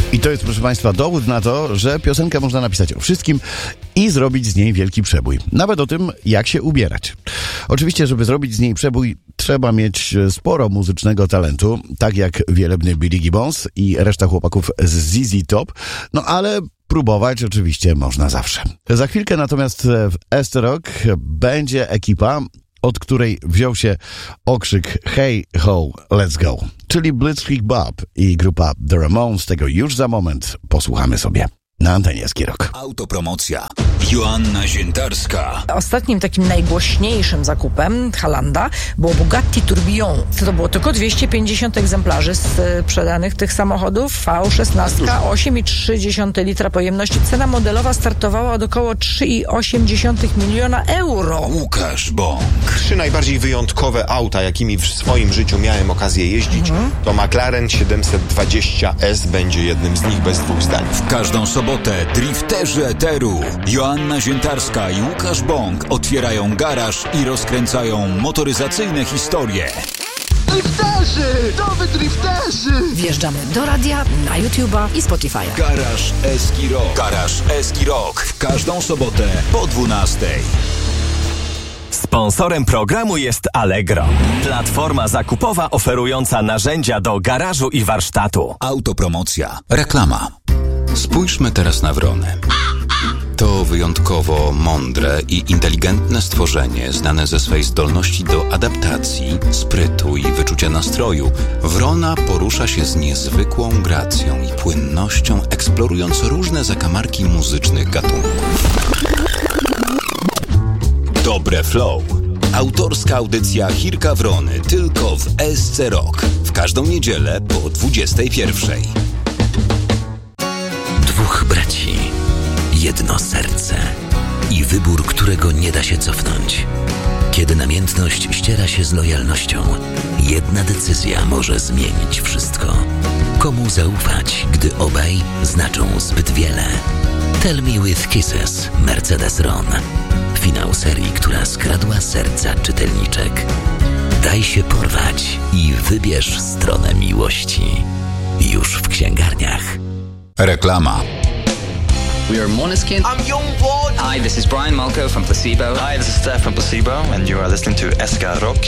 I to jest, proszę Państwa, dowód na to, że piosenkę można napisać o wszystkim i zrobić z niej wielki przebój. Nawet o tym, jak się ubierać. Oczywiście, żeby zrobić z niej przebój, trzeba mieć sporo muzycznego talentu, tak jak wielebny Billy Gibbons i reszta chłopaków z ZZ Top, no ale próbować oczywiście można zawsze. Za chwilkę natomiast w S-Rock będzie ekipa, od której wziął się okrzyk Hey Ho, let's go, czyli Blitzkrieg Bob i grupa The Ramones. Tego już za moment posłuchamy sobie na antenie Ski-Rock. Autopromocja. Joanna Ziętarska. Ostatnim takim najgłośniejszym zakupem Halanda było Bugatti Tourbillon. To było tylko 250 egzemplarzy sprzedanych tych samochodów. V16, 8,3 litra pojemności. Cena modelowa startowała od około 3,8 miliona euro. Łukasz Bąk. 3 najbardziej wyjątkowe auta, jakimi w swoim życiu miałem okazję jeździć, to McLaren 720S będzie jednym z nich, bez dwóch zdań. W każdą sobotę drifterzy eteru Joanna Ziętarska i Łukasz Bąk otwierają garaż i rozkręcają motoryzacyjne historie. Drifterzy! Nowy drifterzy! Wjeżdżamy do radia, na YouTube'a i Spotify'a. Garaż Ski-Rock. Garaż Ski-Rock. W każdą sobotę po 12:00. Sponsorem programu jest Allegro, platforma zakupowa oferująca narzędzia do garażu i warsztatu. Autopromocja. Reklama. Spójrzmy teraz na wronę. To wyjątkowo mądre i inteligentne stworzenie, znane ze swej zdolności do adaptacji, sprytu i wyczucia nastroju. Wrona porusza się z niezwykłą gracją i płynnością, eksplorując różne zakamarki muzycznych gatunków. Dobre Flow. Autorska audycja Hirka Wrony tylko w SC Rock. W każdą niedzielę po 21:00. Dwóch braci, jedno serce i wybór, którego nie da się cofnąć. Kiedy namiętność ściera się z lojalnością, jedna decyzja może zmienić wszystko. Komu zaufać, gdy obaj znaczą zbyt wiele? Tell Me With Kisses, Mercedes Ron. Finał serii, która skradła serca czytelniczek. Daj się porwać i wybierz stronę miłości. Już w księgarniach. Reklama. We are Måneskin. I'm Youngblood. Hi, this is Brian Malco from Placebo. Hi, this is Steph from Placebo, and you are listening to SK Rock.